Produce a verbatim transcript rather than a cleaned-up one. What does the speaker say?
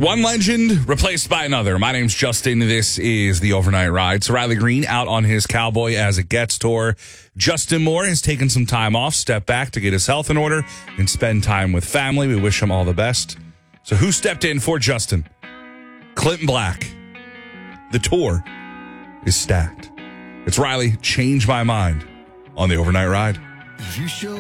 One legend replaced by another. My name's Justin. This is the Overnight Ride. So Riley Green out on his Cowboy as It Gets tour. Justin Moore has taken some time off, stepped back to get his health in order and spend time with family. We wish him all the best. So who stepped in for Justin? Clinton Black. The tour is stacked. It's Riley, Change My Mind on the Overnight Ride. You show